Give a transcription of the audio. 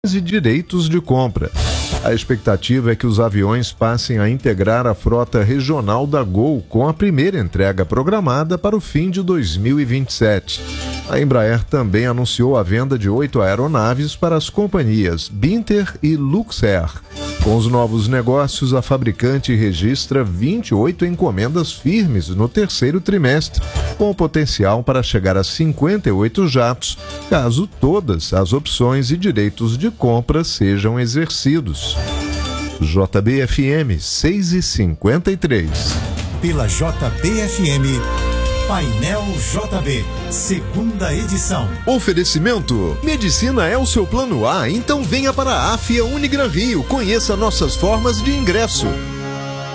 e direitos de compra. A expectativa é que os aviões passem a integrar a frota regional da Gol com a primeira entrega programada para o fim de 2027. A Embraer também anunciou a venda de 8 aeronaves para as companhias Binter e Luxair. Com os novos negócios, a fabricante registra 28 encomendas firmes no terceiro trimestre, com potencial para chegar a 58 jatos, caso todas as opções e direitos de compra sejam exercidos. JBFM 6h53. Pela JBFM, Painel JB, segunda edição. Oferecimento: Medicina é o seu plano A, então venha para a Afia Unigran Rio. Conheça nossas formas de ingresso.